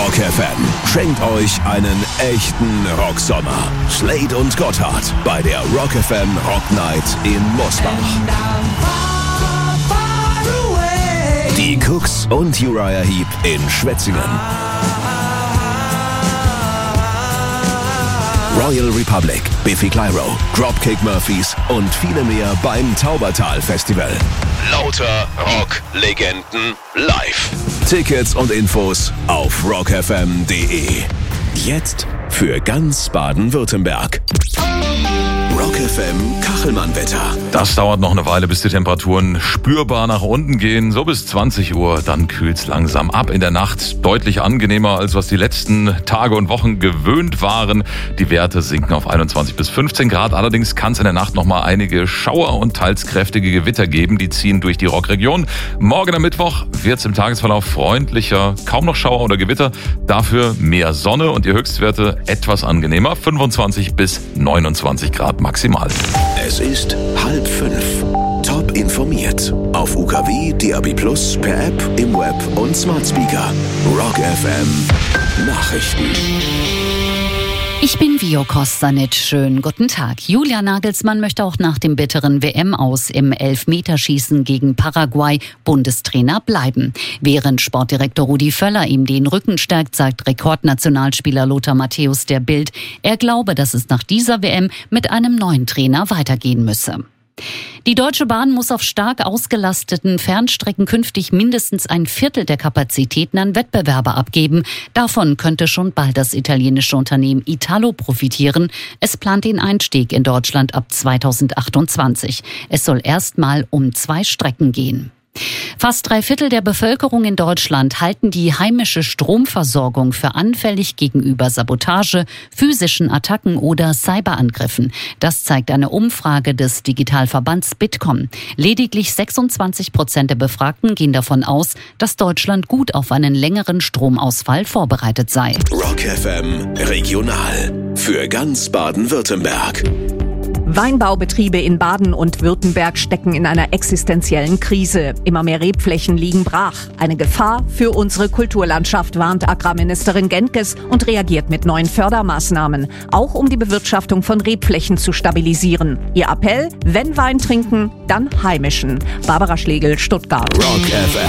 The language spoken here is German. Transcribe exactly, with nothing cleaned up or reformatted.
Rock F M schenkt euch einen echten Rocksommer. Slade und Gotthard bei der Rock F M Rock Night in Mosbach. Die Cooks und Uriah Heep in Schwetzingen. Royal Republic, Biffy Clyro, Dropkick Murphys und viele mehr beim Taubertal Festival. Lauter Rock-Legenden live. Tickets und Infos auf rock f m punkt d e. Jetzt für ganz Baden-Württemberg. Rock F M Kachelmann-Wetter. Das dauert noch eine Weile, bis die Temperaturen spürbar nach unten gehen. So bis zwanzig Uhr, dann kühlt's langsam ab. In der Nacht deutlich angenehmer, als was die letzten Tage und Wochen gewöhnt waren. Die Werte sinken auf einundzwanzig bis fünfzehn Grad. Allerdings kann es in der Nacht noch mal einige Schauer und teils kräftige Gewitter geben. Die ziehen durch die Rockregion. Morgen am Mittwoch wird's im Tagesverlauf freundlicher. Kaum noch Schauer oder Gewitter. Dafür mehr Sonne und die Höchstwerte etwas angenehmer. fünfundzwanzig bis neunundzwanzig Grad maximal. Es ist halb fünf. Top informiert. Auf U K W, D A B Plus, per App, im Web und Smart Speaker. Rock F M Nachrichten. Ich bin Vio Kostanic. Schönen guten Tag. Julia Nagelsmann möchte auch nach dem bitteren W M-Aus im Elfmeterschießen gegen Paraguay Bundestrainer bleiben. Während Sportdirektor Rudi Völler ihm den Rücken stärkt, sagt Rekordnationalspieler Lothar Matthäus der Bild, er glaube, dass es nach dieser W M mit einem neuen Trainer weitergehen müsse. Die Deutsche Bahn muss auf stark ausgelasteten Fernstrecken künftig mindestens ein Viertel der Kapazitäten an Wettbewerber abgeben. Davon könnte schon bald das italienische Unternehmen Italo profitieren. Es plant den Einstieg in Deutschland ab zweitausendachtundzwanzig. Es soll erstmal um zwei Strecken gehen. Fast drei Viertel der Bevölkerung in Deutschland halten die heimische Stromversorgung für anfällig gegenüber Sabotage, physischen Attacken oder Cyberangriffen. Das zeigt eine Umfrage des Digitalverbands Bitkom. Lediglich sechsundzwanzig Prozent der Befragten gehen davon aus, dass Deutschland gut auf einen längeren Stromausfall vorbereitet sei. Rock F M Regional für ganz Baden-Württemberg. Weinbaubetriebe in Baden und Württemberg stecken in einer existenziellen Krise. Immer mehr Rebflächen liegen brach. Eine Gefahr für unsere Kulturlandschaft, warnt Agrarministerin Gentges und reagiert mit neuen Fördermaßnahmen. Auch um die Bewirtschaftung von Rebflächen zu stabilisieren. Ihr Appell, wenn Wein trinken, dann heimischen. Barbara Schlegel, Stuttgart. Rock F M.